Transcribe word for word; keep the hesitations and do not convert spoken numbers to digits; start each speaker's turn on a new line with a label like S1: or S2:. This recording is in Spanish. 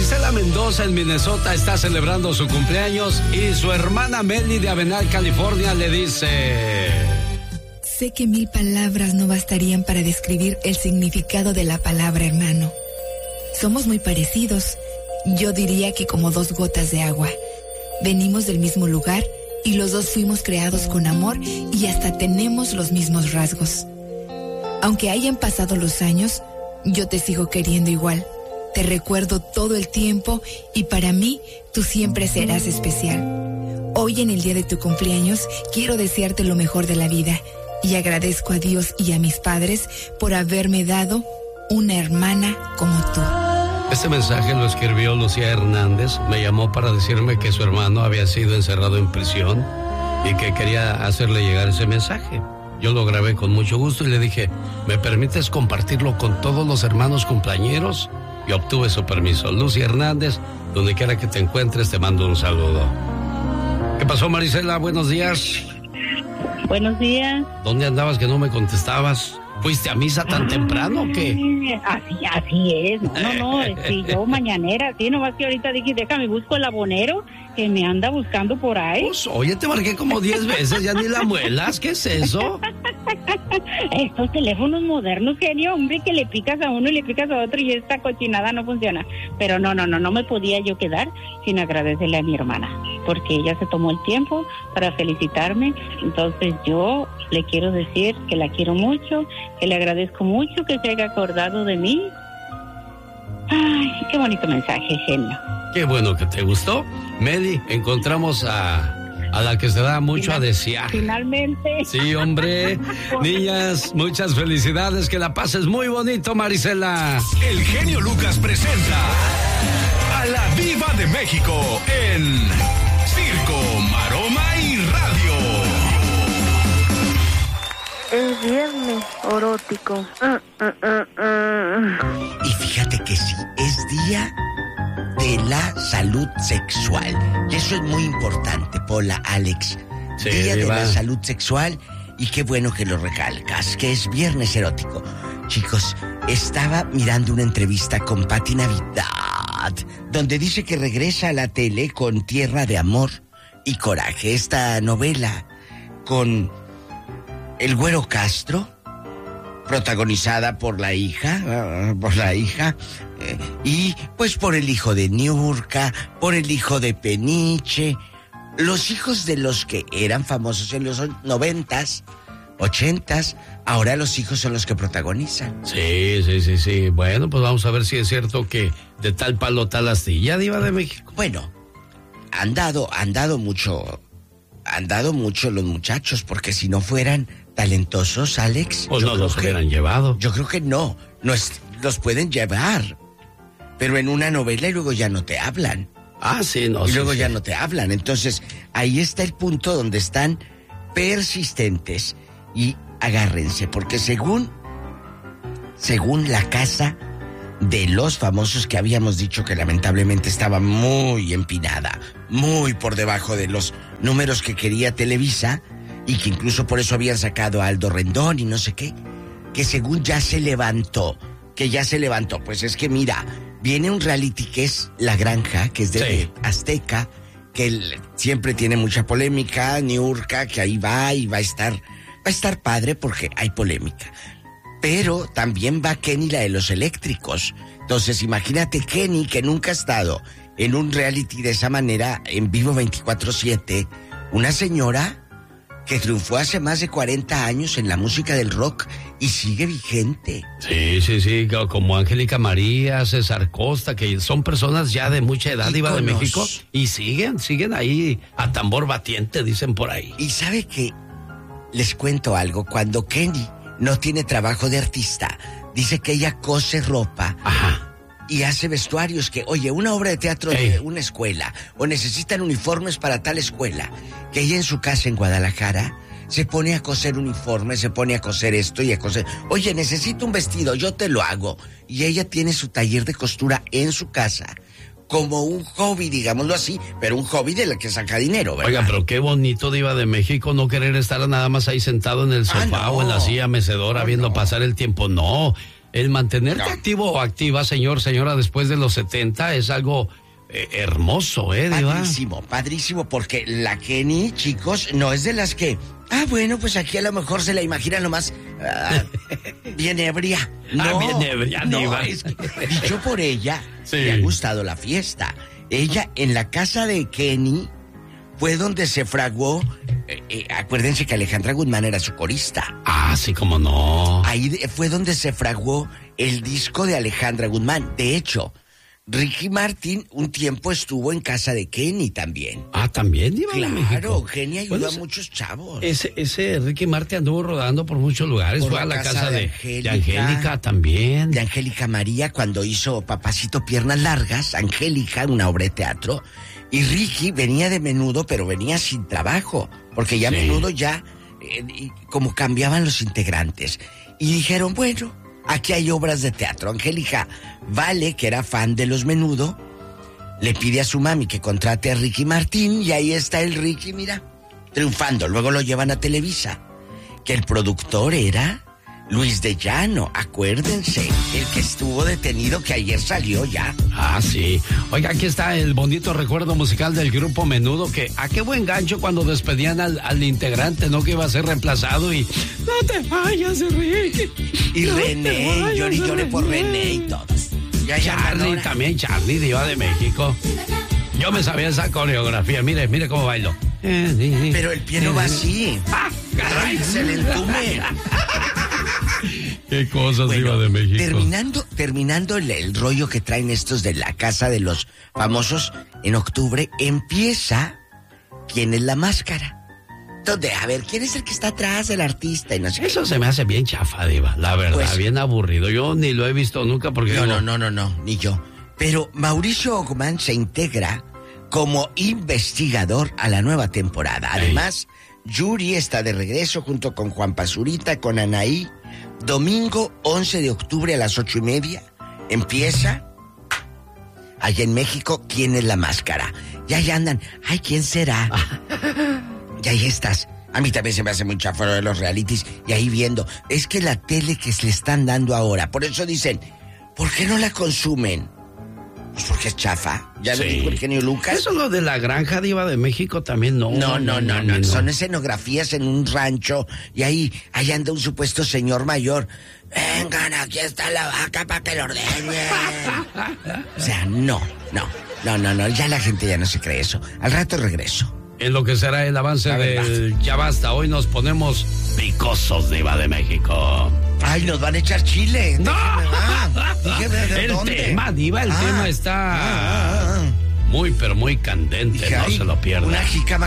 S1: Marisela Mendoza en Minnesota está celebrando su cumpleaños y su hermana Meli de Avenal, California, le dice:
S2: sé que mil palabras no bastarían para describir el significado de la palabra hermano. Somos muy parecidos, yo diría que como dos gotas de agua. Venimos del mismo lugar y los dos fuimos creados con amor y hasta tenemos los mismos rasgos. Aunque hayan pasado los años, yo te sigo queriendo igual. Te recuerdo todo el tiempo y para mí tú siempre serás especial. Hoy en el día de tu cumpleaños quiero desearte lo mejor de la vida y agradezco a Dios y a mis padres por haberme dado una hermana como tú.
S1: Este mensaje lo escribió Lucía Hernández. Me llamó para decirme que su hermano había sido encerrado en prisión y que quería hacerle llegar ese mensaje. Yo lo grabé con mucho gusto y le dije: ¿me permites compartirlo con todos los hermanos cumpleañeros? Y obtuve su permiso. Lucía Hernández, donde quiera que te encuentres, te mando un saludo. ¿Qué pasó, Marisela? Buenos días.
S3: Buenos días.
S1: ¿Dónde andabas que no me contestabas? ¿Fuiste a misa tan ah, temprano o qué?
S3: Así, así es. No, no, no. Sí, yo mañanera, sí, nomás que ahorita dije, déjame busco el abonero que me anda buscando por ahí.
S1: Pues, oye, te marqué como diez veces, ya ni la muelas. ¿Qué es eso?
S3: Estos teléfonos modernos, genio, hombre, que le picas a uno y le picas a otro y esta cochinada no funciona. Pero no, no, no, no me podía yo quedar sin agradecerle a mi hermana, porque ella se tomó el tiempo para felicitarme. Entonces yo le quiero decir que la quiero mucho, que le agradezco mucho que se haya acordado de mí. Ay, qué bonito mensaje, genio.
S1: Qué bueno que te gustó. Meli, encontramos a... a la que se da mucho Final, a desear.
S3: Finalmente.
S1: Sí, hombre. Niñas, muchas felicidades. Que la pases muy bonito, Marisela.
S4: El genio Lucas presenta a la Diva de México en Circo, Maroma y Radio.
S5: Es viernes erótico. Uh, uh, uh, uh.
S6: Y fíjate que sí, es día de la salud sexual. Y eso es muy importante, Pola, Alex.
S1: Sí,
S6: Día
S1: diva.
S6: de la salud sexual, y qué bueno que lo recalcas, que es viernes erótico. Chicos, estaba mirando una entrevista con Pati Navidad, donde dice que regresa a la tele con Tierra de Amor y Coraje, esta novela con el Güero Castro, protagonizada por la hija, por la hija, eh, y pues por el hijo de Niurka, por el hijo de Peniche, los hijos de los que eran famosos en los noventas, ochentas, ahora los hijos son los que protagonizan.
S1: Sí, sí, sí, sí. Bueno, pues vamos a ver si es cierto que de tal palo tal astilla, Diva de México.
S6: Bueno, han dado, han dado mucho, han dado mucho los muchachos, porque si no fueran talentosos, Alex,
S1: pues no los hubieran llevado.
S6: Yo creo que no, no es, los pueden llevar, pero en una novela y luego ya no te hablan.
S1: Ah, sí, no.
S6: Y
S1: sí,
S6: luego
S1: sí.
S6: ya no te hablan. Entonces, ahí está el punto donde están persistentes. Y agárrense, porque según, según la casa de los famosos que habíamos dicho que lamentablemente estaba muy empinada, muy por debajo de los números que quería Televisa, y que incluso por eso habían sacado a Aldo Rendón y no sé qué, que según ya se levantó, que ya se levantó. Pues es que mira, viene un reality que es La Granja, que es de
S1: sí.
S6: Azteca, que el, siempre tiene mucha polémica, Niurka, que ahí va y va a estar, va a estar padre porque hay polémica. Pero también va Kenny, la de los eléctricos. Entonces imagínate Kenny, que nunca ha estado en un reality de esa manera, en vivo veinticuatro siete, una señora que triunfó hace más de cuarenta años en la música del rock y sigue vigente.
S1: Sí, sí, sí, como Angélica María, César Costa, que son personas ya de mucha edad, Diva de México, y siguen, siguen ahí a tambor batiente, dicen por ahí.
S6: Y sabe que les cuento algo, cuando Kenny no tiene trabajo de artista, dice que ella cose ropa.
S1: Ajá.
S6: Y hace vestuarios que, oye, una obra de teatro
S1: Ey.
S6: de una escuela, o necesitan uniformes para tal escuela, que ella en su casa en Guadalajara se pone a coser uniformes, se pone a coser esto y a coser. Oye, necesito un vestido, yo te lo hago. Y ella tiene su taller de costura en su casa, como un hobby, digámoslo así, pero un hobby de la que saca dinero, ¿verdad?
S1: Oiga, pero qué bonito, Diva de México, no querer estar nada más ahí sentado en el sofá ah, no. o en la silla mecedora no, viendo no. pasar el tiempo. No, el mantenerte
S6: No.
S1: activo o activa, señor, señora, después de los setenta es algo eh, hermoso, ¿eh, Diva?
S6: Padrísimo, padrísimo, porque la Kenny, chicos, no es de las que... Ah, bueno, pues aquí a lo mejor se la imaginan nomás ah, bien ebria. No,
S1: Ah, bien ebria,
S6: no,
S1: Diva.
S6: es que, dicho por ella,
S1: Sí.
S6: le ha gustado la fiesta. Ella, en la casa de Kenny, fue donde se fraguó... Eh, eh, acuérdense que Alejandra Guzmán era su corista.
S1: Ah, sí, como no.
S6: Ahí de- fue donde se fraguó el disco de Alejandra Guzmán. De hecho, Ricky Martin un tiempo estuvo en casa de Kenny también.
S1: Ah, también, Diva de
S6: Claro,
S1: México.
S6: Kenny ayudó
S1: Bueno,
S6: a
S1: ese-
S6: muchos chavos.
S1: Ese, ese Ricky Martin anduvo rodando por muchos lugares.
S6: Por
S1: Fue a
S6: la
S1: la
S6: casa
S1: casa,
S6: de
S1: de,
S6: Angélica.
S1: de Angélica también.
S6: De Angélica María cuando hizo Papacito Piernas Largas, Angélica, una obra de teatro. Y Ricky venía de Menudo, pero venía sin trabajo, porque ya
S1: Sí.
S6: Menudo ya, eh, y como cambiaban los integrantes. Y dijeron, bueno, aquí hay obras de teatro. Angélica Vale, que era fan de los Menudo, le pide a su mami que contrate a Ricky Martín y ahí está el Ricky, mira, triunfando. Luego lo llevan a Televisa, que el productor era Luis de Llano, acuérdense, el que estuvo detenido, que ayer salió ya.
S1: Ah, sí. Oiga, aquí está el bonito recuerdo musical del grupo Menudo, que a qué buen gancho cuando despedían al, al integrante, ¿no? Que iba a ser reemplazado y... No te vayas, Ricky.
S6: Y
S1: No te
S6: René,
S1: vayas,
S6: llore y llore por René y todos. Ya, ya,
S1: Charlie
S6: ahora.
S1: también, Charlie, Diva de México. Yo me sabía esa coreografía, mire, mire cómo bailo.
S6: Pero el pie no va así.
S1: ¡Ah, caray!
S6: Se le entume.
S1: Qué cosas,
S6: Bueno,
S1: Diva de México.
S6: terminando, terminando el, el rollo que traen estos de la casa de los famosos, en octubre empieza ¿Quién es la máscara? Donde, a ver, ¿quién es el que está atrás del artista? Y no sé qué.
S1: Eso se me hace bien chafa, Diva, la verdad,
S6: Pues-
S1: bien aburrido. Yo ni lo he visto nunca porque...
S6: No,
S1: digo,
S6: no, no, no, no, ni yo. Pero Mauricio Ogman se integra como investigador a la nueva temporada. Además, Yuri está de regreso junto con Juan Pazurita, con Anaí. Domingo once de octubre a las ocho y media empieza allá en México ¿Quién es la máscara? Y ahí andan, ay, ¿quién será? Y ahí estás. A mí también se me hace muy chafero de los realities. Y ahí viendo, es que la tele que se le están dando ahora, por eso dicen, ¿por qué no la consumen? Pues porque es chafa. Ya lo
S1: Sí.
S6: dijo el genio Lucas.
S1: Eso lo de la granja, Diva de México también no.
S6: No, no, no, no,
S1: no.
S6: son escenografías en un rancho y ahí, ahí anda un supuesto señor mayor. Vengan, aquí está la vaca para que lo ordeñen. O sea, no, no, no, no, no, ya la gente ya no se cree eso. Al rato regreso.
S1: En lo que será el avance
S6: La verdad.
S1: del Ya Basta, hoy nos ponemos picosos, Diva de México.
S6: Ay, nos van a echar chile.
S1: ¡No!
S6: Déjeme, ah, dígame de
S1: El
S6: dónde.
S1: tema, Diva, el
S6: Ah,
S1: tema está
S6: ah, ah,
S1: muy, pero muy candente,
S6: Dije,
S1: no
S6: ay,
S1: se lo pierda.
S6: Una jícama